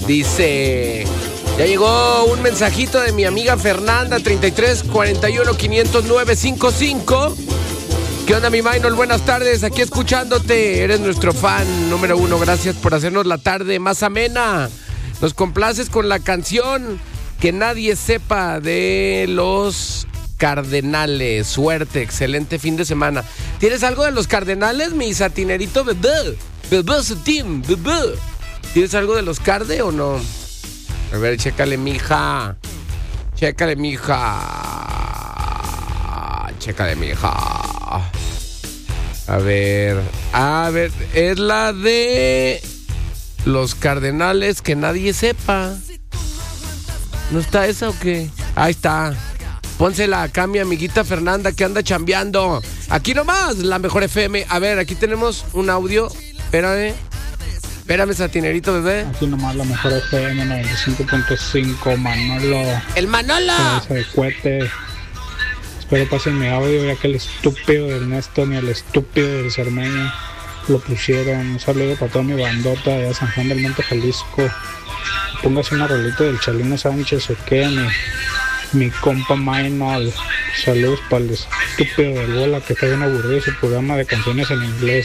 Dice, ya llegó un mensajito de mi amiga Fernanda, 33 41 509 55. ¿Qué onda, mi Maynol? Buenas tardes, aquí escuchándote. Eres nuestro fan número 1. Gracias por hacernos la tarde más amena. Nos complaces con la canción Que Nadie Sepa de los Cardenales. Suerte, excelente fin de semana. ¿Tienes algo de los Cardenales, mi satinerito bebé? Bebé satín, bebé. ¿Tienes algo de los Carde o no? A ver, chécale, mija. Chécale, mija. Chécale, mija. A ver, es la de los Cardenales Que Nadie Sepa. ¿No está esa o qué? Ahí está. Pónsela acá, mi amiguita Fernanda, que anda chambeando. Aquí nomás, la mejor FM. A ver, aquí tenemos un audio. Espérame, satinerito, bebé. Aquí nomás la mejor FM 95.5, Manolo. ¡El Manolo! Cabeza de cohete. Espero pasen mi audio, ya que el estúpido del Néstor ni el estúpido del Cermeño lo pusieron. Un saludo para toda mi bandota de San Juan del Monte, Jalisco. Póngase una rolita del Chalino Sánchez o qué, mi compa Maynol. Saludos para el estúpido del Bola, que está bien aburrido su programa de canciones en inglés.